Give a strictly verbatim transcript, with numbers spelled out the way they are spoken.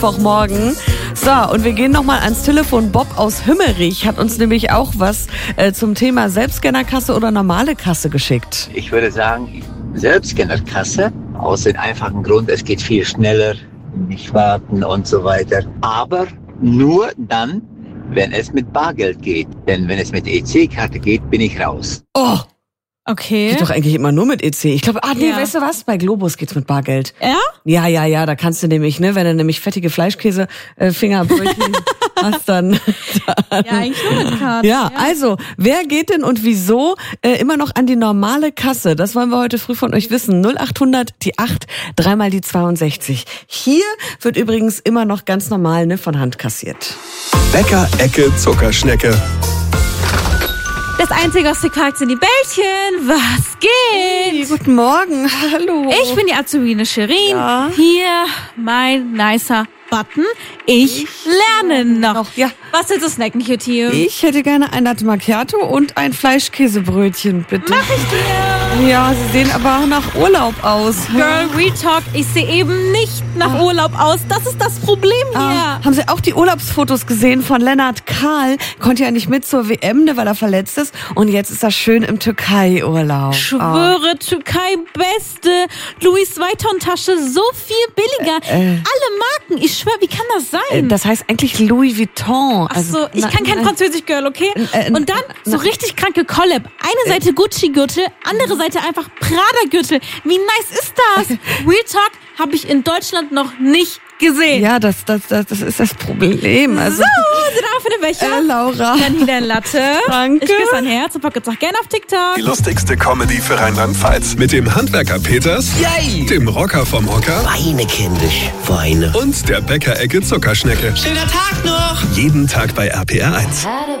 Morgen. So, und wir gehen nochmal ans Telefon. Bob aus Hümmerich hat uns nämlich auch was äh, zum Thema Selbstscannerkasse oder normale Kasse geschickt. Ich würde sagen, Selbstscannerkasse, aus dem einfachen Grund, es geht viel schneller, nicht warten und so weiter. Aber nur dann, wenn es mit Bargeld geht. Denn wenn es mit E C-Karte geht, bin ich raus. Oh! Okay. Geht doch eigentlich immer nur mit E C. Ich glaube, ah nee, Ja. weißt du was? Bei Globus geht's mit Bargeld. Ja? Ja, ja, ja, da kannst du nämlich, ne, wenn du nämlich fettige Fleischkäse, äh, Fingerbrötchen hast, dann, dann. Ja, eigentlich nur mit Karte. Ja, also, wer geht denn und wieso äh, immer noch an die normale Kasse? Das wollen wir heute früh von euch wissen. null achthundert, die acht, dreimal die zweiundsechzig. Hier wird übrigens immer noch ganz normal, ne, von Hand kassiert. Bäcker Ecke Zuckerschnecke. Das Einzige, was du fragst, sind die Bällchen. Was Hey, geht? guten Morgen, hallo. Ich bin die Azubine Shirin. Ja. Hier mein nicer Button. Ich lerne noch. noch, ja. Was willst du snacken, Cutie? Ich hätte gerne ein Latte Macchiato und ein Fleischkäsebrötchen, bitte. Mach ich dir. Ja, sie sehen aber nach Urlaub aus. Girl, Real Talk, ich sehe eben nicht nach Ah. Urlaub aus. Das ist das Problem hier. Ah, haben Sie auch die Urlaubsfotos gesehen von Lennart Kahl? Konnte ja nicht mit zur W M, ne, weil er verletzt ist. Und jetzt ist er schön im Türkei-Urlaub. Schwöre, Türkei, beste Louis Vuitton-Tasche, so viel billiger. Äh, äh. Alle Marken, ich schwöre, wie kann das Äh, sein? Das heißt eigentlich Louis Vuitton. Ach so, ich na- kann kein na- Französisch, Girl, okay? äh, Und dann so na- richtig kranke Collab. Eine Seite Gucci-Gürtel, andere Seite einfach Prada-Gürtel. Wie nice ist das? Real Talk habe ich in Deutschland noch nicht gesehen. Ja, das, das, das, das ist das Problem. Also, So, sind auch für den Becher. äh, Laura. Dann hier dein Latte. Danke. Ich küsse dein Herz und pack jetzt auch gerne auf TikTok. Die lustigste Comedy für Rheinland-Pfalz. Mit dem Handwerker Peters, Yay! dem Rocker vom Hocker Weine, kindisch, Weine. und der Bäcker Ecke Zuckerschnecke. Schöner Tag noch! Jeden Tag bei R P R eins.